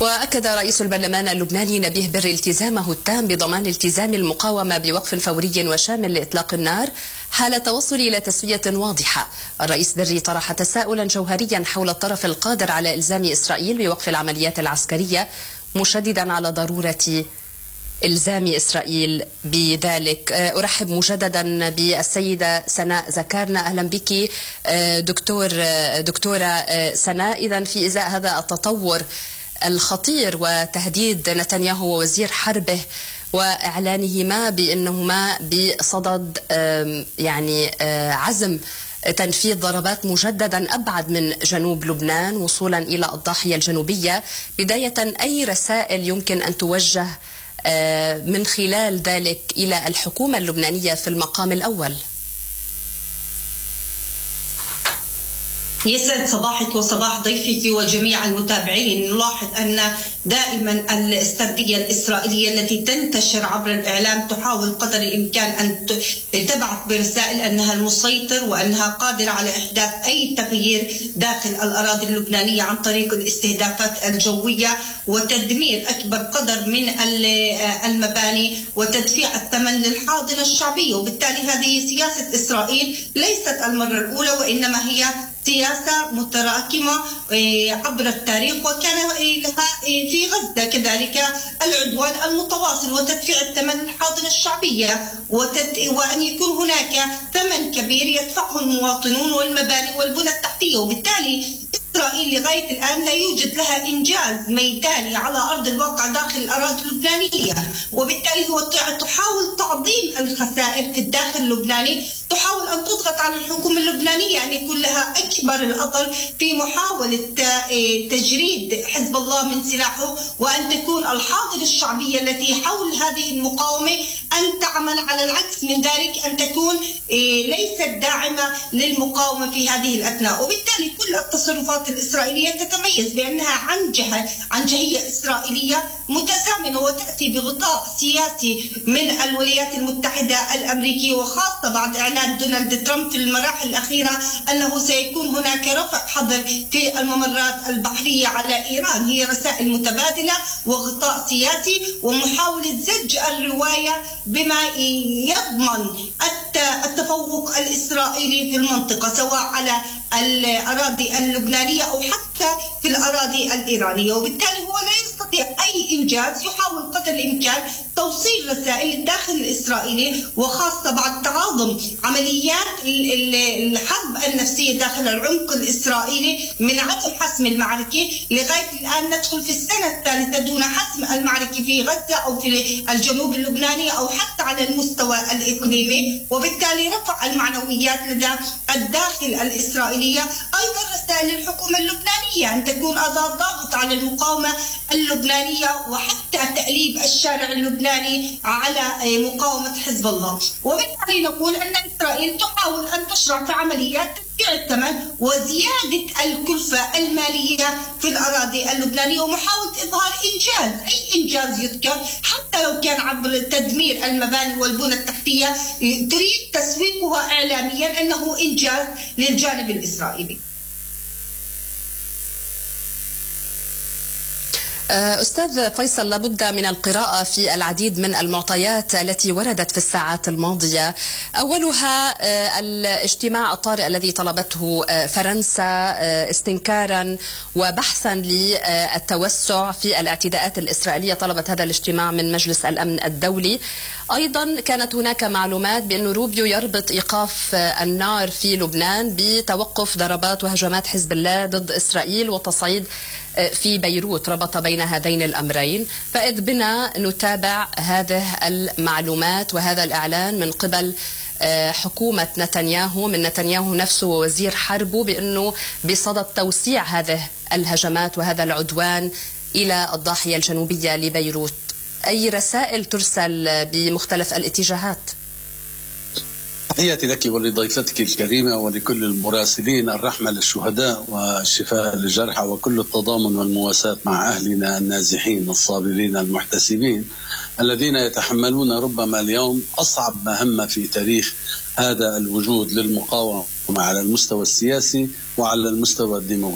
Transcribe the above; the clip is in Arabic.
وأكد رئيس البرلمان اللبناني نبيه بري التزامه التام بضمان التزام المقاومة بوقف فوري وشامل لإطلاق النار حال التوصل إلى تسوية واضحة. الرئيس بري طرح تساؤلا جوهريا حول الطرف القادر على إلزام إسرائيل بوقف العمليات العسكرية، مشددا على ضرورة إلزام إسرائيل بذلك. أرحب مجددا بالسيدة سناء زكارنا. أهلا بك دكتورة سناء. إذن في إزاء هذا التطور الخطير وتهديد نتنياهو ووزير حربه وإعلانهما بأنهما بصدد عزم تنفيذ ضربات مجددا أبعد من جنوب لبنان وصولا إلى الضاحية الجنوبية، بداية أي رسائل يمكن أن توجه من خلال ذلك إلى الحكومة اللبنانية في المقام الأول؟ يسعد صباحك وصباح ضيفك وجميع المتابعين. نلاحظ أن دائما الاستراتيجية الإسرائيلية التي تنتشر عبر الإعلام تحاول قدر الإمكان أن تبعث برسائل أنها المسيطر وأنها قادرة على إحداث أي تغيير داخل الأراضي اللبنانية عن طريق الاستهدافات الجوية وتدمير أكبر قدر من المباني وتدفيع الثمن للحاضنة الشعبية. وبالتالي هذه سياسة إسرائيل ليست المرة الأولى، وإنما هي سياسة متراكمة عبر التاريخ، وكان لها في غزة كذلك العدوان المتواصل وتدفيع الثمن للحاضنة الشعبية وأن يكون هناك ثمن كبير يدفعه المواطنون والمباني والبنى التحتية. وبالتالي إسرائيل لغاية الآن لا يوجد لها إنجاز ميداني على أرض الواقع داخل الأراضي اللبنانية، وبالتالي هو تحاول تعظيم الخسائر في الداخل اللبناني، تحاول أن تضغط على الحكومة اللبنانية أن يكون لها أكبر الأثر في محاولة تجريد حزب الله من سلاحه، وأن تكون الحاضنة الشعبية التي حول هذه المقاومة أن تعمل على العكس من ذلك، أن تكون ليست داعمة للمقاومة في هذه الأثناء. وبالتالي كل التصرفات الإسرائيلية تتميز بأنها عن جهية إسرائيلية متزامنة وتأتي بغطاء سياسي من الولايات المتحدة الأمريكية، وخاصة بعد إعلان دونالد ترامب في المراحل الأخيرة أنه سيكون هناك رفع حظر في الممرات البحرية على إيران. هي رسائل متبادلة وغطاء سياسي ومحاولة زج الرواية بما يضمن التفوق الإسرائيلي في المنطقة، سواء على الأراضي اللبنانية أو حتى في الأراضي الإيرانية. وبالتالي هو لا يستطيع أي إنجاز، يحاول قدر الإمكان توصيل رسائل الداخل الإسرائيلي، وخاصة بعد تعاظم عمليات الحرب النفسية داخل العمق الإسرائيلي من عدم حسم المعركة. لغاية الآن ندخل في السنة الثالثة دون حسم المعركة في غزة أو في الجنوب اللبناني أو حتى على المستوى الإقليمي، وبالتالي رفع المعنويات لدى الداخل الإسرائيلية. أيضا رسائل الحكومة اللبنانية أن تكون أداة ضاغط على المقاومة اللبنانية وحتى تأليب الشارع اللبناني على مقاومة حزب الله. وبالتالي نقول أن إسرائيل تحاول أن تشرع في عمليات تدفيع الثمن وزيادة الكلفة المالية في الأراضي اللبنانية ومحاولة إظهار إنجاز، أي إنجاز يذكر حتى لو كان عبر تدمير المباني والبنى التحتية، تريد تسويقها إعلاميا أنه إنجاز للجانب الإسرائيلي. أستاذ فيصل، لابد من القراءة في العديد من المعطيات التي وردت في الساعات الماضية. أولها الاجتماع الطارئ الذي طلبته فرنسا استنكارا وبحثا للتوسع في الاعتداءات الإسرائيلية. طلبت هذا الاجتماع من مجلس الأمن الدولي. أيضا كانت هناك معلومات بأن روبيو يربط إيقاف النار في لبنان بتوقف ضربات وهجمات حزب الله ضد إسرائيل وتصعيد في بيروت، ربط بين هذين الأمرين. فإذ بنا نتابع هذه المعلومات وهذا الإعلان من قبل حكومة نتنياهو، من نتنياهو نفسه ووزير حربه، بأنه بصدد توسيع هذه الهجمات وهذا العدوان إلى الضاحية الجنوبية لبيروت. أي رسائل ترسل بمختلف الاتجاهات؟ تحياتي لك ولضيفتك الكريمة ولكل المراسلين. الرحمة للشهداء والشفاء للجرحى وكل التضامن والمواساة مع أهلنا النازحين الصابرين المحتسبين الذين يتحملون ربما اليوم أصعب مهمة في تاريخ هذا الوجود للمقاومة على المستوى السياسي وعلى المستوى الديمقراطي.